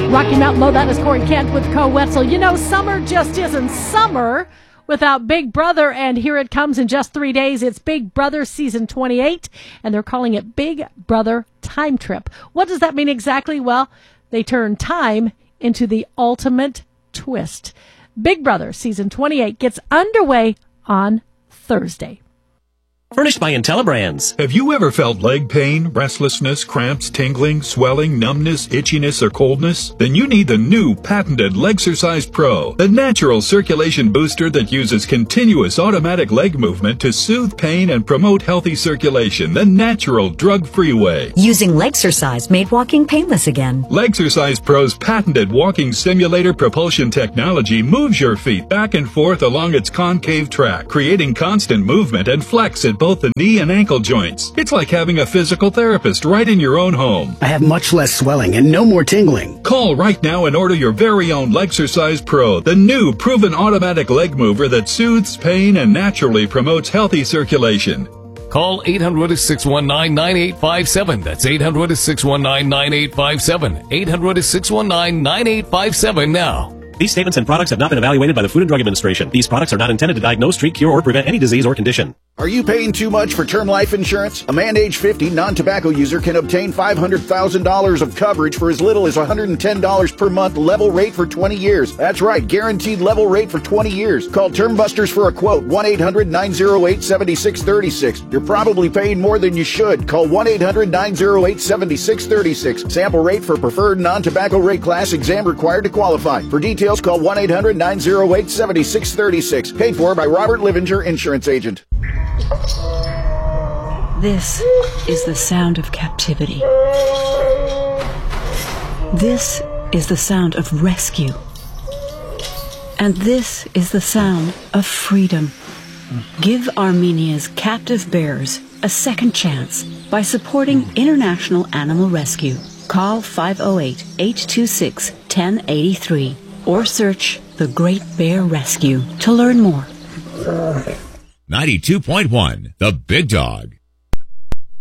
Rocky Mountain Low, that is Corey Kent with Co Wetzel. You know, summer just isn't summer without Big Brother, and here it comes in just 3 days. It's Big Brother Season 28, and they're calling it Big Brother Time Trip. What does that mean exactly? Well, they turn time into the ultimate twist. Big Brother Season 28 gets underway on Thursday. Furnished by IntelliBrands. Have you ever felt leg pain, restlessness, cramps, tingling, swelling, numbness, itchiness, or coldness? Then you need the new patented Legsercise Pro, the natural circulation booster that uses continuous automatic leg movement to soothe pain and promote healthy circulation the natural, drug-free way. Using Legsercise made walking painless again. Legsercise Pro's patented walking simulator propulsion technology moves your feet back and forth along its concave track, creating constant movement and flex at both the knee and ankle joints. It's like having a physical therapist right in your own home. I have much less swelling and no more tingling. Call right now and order your very own Legsercise Pro, the new proven automatic leg mover that soothes pain and naturally promotes healthy circulation. Call 800-619-9857. That's 800-619-9857. 800-619-9857 now. These statements and products have not been evaluated by the Food and Drug Administration. These products are not intended to diagnose, treat, cure, or prevent any disease or condition. Are you paying too much for term life insurance? A man age 50 non-tobacco user can obtain $500,000 of coverage for as little as $110 per month, level rate for 20 years. That's right, guaranteed level rate for 20 years. Call Term Busters for a quote, 1-800-908-7636. You're probably paying more than you should. Call 1-800-908-7636. Sample rate for preferred non-tobacco rate class, exam required to qualify. For details, call 1-800-908-7636. Paid for by Robert Livinger, Insurance Agent. This is the sound of captivity. This is the sound of rescue. And this is the sound of freedom. Give Armenia's captive bears a second chance by supporting International Animal Rescue. Call 508-826-1083 or search The Great Bear Rescue to learn more. 92.1, The Big Dog.